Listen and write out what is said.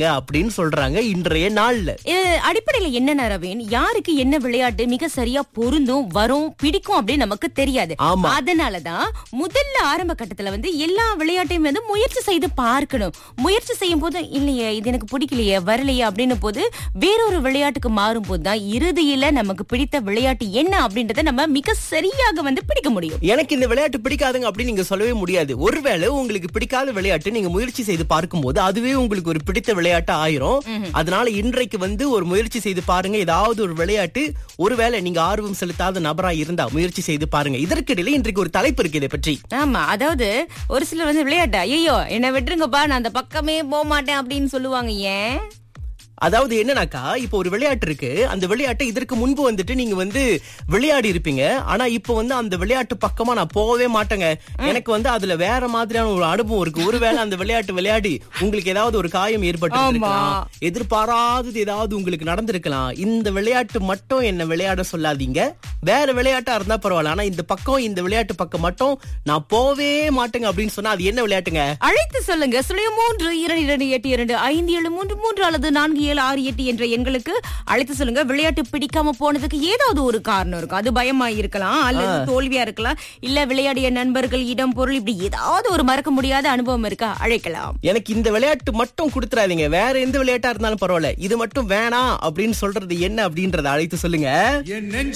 கொடுங்க அப்படின்னு சொல்றாங்க இன்றைய நாள்ல. அடிப்படையில என்ன ரவீன், யாருக்கு என்ன விளையாட்டு மிக சரியா பொருந்தும் வரும் பிடிக்கும் அப்படின்னு நமக்கு தெரியாது. ஆமா. அதனாலதான் முதல்ல ஆரம்ப கட்டத்துல எல்லா விளையாட்டையும் முயற்சி செய்து பார்க்கணும். முயற்சி செய்யும் போது இல்லையே இது எனக்கு பிடிக்கலையே வரலையே அப்படின்னு போது வேறொரு விளையாட்டுக்கு மாறும் போதுதான் இறுதியில நமக்கு பிடித்த விளையாட்டு என்ன அப்படின்றத நம்ம மிக சரியாக பிடிக்க முடியும். எனக்கு இந்த விளையாட்டு பிடிக்காதுங்க அப்படின்னு நீங்க சொல்லவே முடியாது. ஒருவேளை உங்களுக்கு பிடிக்காத விளையாட்டு நீங்க முயற்சி செய்து பார்க்கும்போது அதுவே உங்களுக்கு ஒரு பிடித்த விளையாட்டு ஆயிரும். அதனால இன்றைக்கு ஒரு முயற்சி செய்து பாருங்க. ஏதாவது ஒரு விளையாட்டு ஒருவேளை நீங்க ஆர்வம் செலுத்தாத நபரா இருந்தா முயற்சி செய்து பாருங்க. இதற்கிடையில இன்றைக்கு ஒரு தலைப்பு இருக்கு இதை பற்றி. ஆமா, அதாவது ஒரு சிலர் விளையாட்டு ஐயோ என்ன விட்டுருங்கப்பா நான் அந்த பக்கமே போக மாட்டேன் அப்படின்னு சொல்லுவாங்க. ஏன்? அதாவது என்னன்னாக்கா, இப்போ ஒரு விளையாட்டு இருக்கு. அந்த விளையாட்டை இதற்கு முன்பு நீங்க விளையாடி இருப்பீங்க. ஆனா இப்போ அந்த விளையாட்டு பக்கமா நான் போகவே மாட்டேங்க. எனக்கு அதுல வேற மாதிரியான ஒரு அனுபவம் இருக்கு. ஒருவேளை அந்த விளையாட்டு விளையாடி உங்களுக்கு ஏதாவது ஒரு காயம் ஏற்பட்டிருக்கலாம், எதிர்பாராதது ஏதாவது உங்களுக்கு நடந்திருக்கலாம். இந்த விளையாட்டு மட்டும் என்ன விளையாட சொல்லாதீங்க. வேற விளையாட்டா இருந்தா பரவாயில்ல, ஆனா இந்த பக்கம் இந்த விளையாட்டு பக்கம் மட்டும் நான் போவே மாட்டேங்க அப்படின்னு சொன்னா அது என்ன விளையாட்டுங்க? அழைத்து சொல்லுங்க. 0322825733 அல்லது 4768 என்ற எண்களுக்கு அழைத்து சொல்லுங்க. விளையாட்டு பிடிக்காம போனதுக்கு ஏதாவது ஒரு காரணம் இருக்கும். அது பயமா இருக்கலாம், அல்லது தோல்வியா இருக்கலாம், இல்ல விளையாடிய நண்பர்கள், இடம், பொருள், இப்படி ஏதாவது ஒரு மறக்க முடியாத அனுபவம் இருக்கா? அழைக்கலாம். எனக்கு இந்த விளையாட்டு மட்டும் கொடுத்துறாதீங்க, வேற எந்த விளையாட்டா இருந்தாலும் பரவாயில்ல, இது மட்டும் வேணாம் அப்படின்னு சொல்றது என்ன அப்படின்றத அழைத்து சொல்லுங்க.